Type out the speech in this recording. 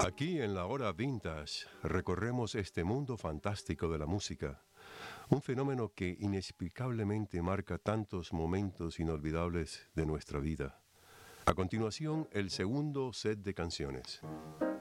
Aquí en la hora vintage recorremos este mundo fantástico de la música, un fenómeno que inexplicablemente marca tantos momentos inolvidables de nuestra vida. A continuación, el segundo set de canciones.